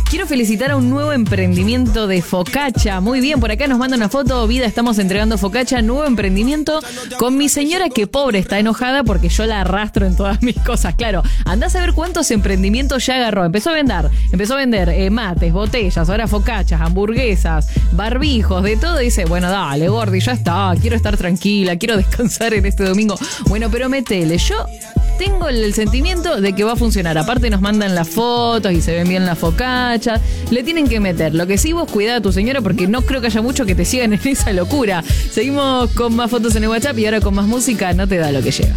Quiero felicitar a un nuevo emprendimiento de focaccia. Muy bien, por acá nos manda una foto. Vida, estamos entregando focaccia, nuevo emprendimiento con mi señora que pobre está enojada porque yo la arrastro en todas mis cosas. Claro, andás a ver cuántos emprendimientos ya agarró. Empezó a vender mates, botellas, ahora focachas, hamburguesas, barbijos, de todo. Dice, bueno, dale, Gordi, ya está. Quiero estar tranquila, quiero descansar en este domingo. Bueno, pero metele. Yo tengo el sentimiento de que va a funcionar. Aparte nos mandan las fotos y se ven bien las focachas. Le tienen que meter. Lo que sí, vos cuidá a tu señora porque no creo que haya mucho que te sigan en esa locura. Seguimos con más fotos en el WhatsApp y ahora con más música. No te da lo que llega.